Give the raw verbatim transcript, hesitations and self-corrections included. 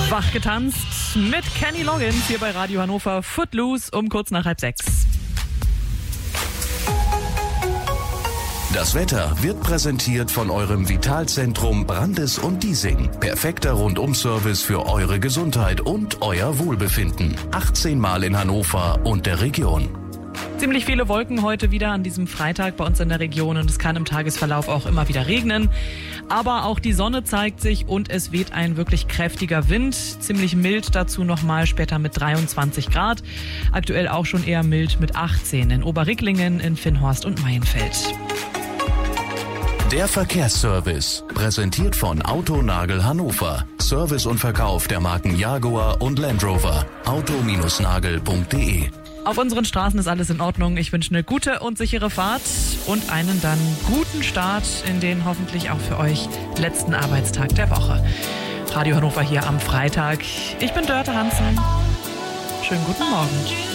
Wach getanzt mit Kenny Loggins hier bei Radio Hannover. Footloose um kurz nach halb sechs. Das Wetter wird präsentiert von eurem Vitalzentrum Brandes und Diesing. Perfekter Rundum-Service für eure Gesundheit und euer Wohlbefinden. achtzehn Mal in Hannover und der Region. Ziemlich viele Wolken heute wieder an diesem Freitag bei uns in der Region und es kann im Tagesverlauf auch immer wieder regnen. Aber auch die Sonne zeigt sich und es weht ein wirklich kräftiger Wind. Ziemlich mild dazu nochmal später mit dreiundzwanzig Grad. Aktuell auch schon eher mild mit achtzehn in Oberricklingen, in Finnhorst und Maienfeld. Der Verkehrsservice, präsentiert von Autonagel Hannover. Service und Verkauf der Marken Jaguar und Land Rover. auto nagel punkt de. Auf unseren Straßen ist alles in Ordnung. Ich wünsche eine gute und sichere Fahrt und einen dann guten Start in den hoffentlich auch für euch letzten Arbeitstag der Woche. Radio Hannover hier am Freitag. Ich bin Dörte Hansen. Schönen guten Morgen.